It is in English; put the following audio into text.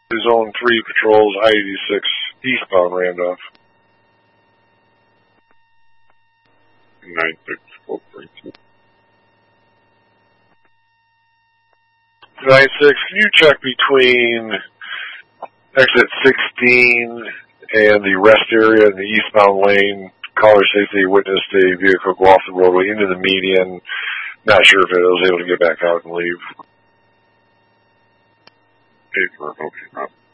Zone 3 patrols, I-86 eastbound Randolph. 9643. 96, can you check between exit 16 and the rest area in the eastbound lane? Caller says they witnessed a vehicle go off the roadway into the median. Not sure if it was able to get back out and leave. Paperwork, okay,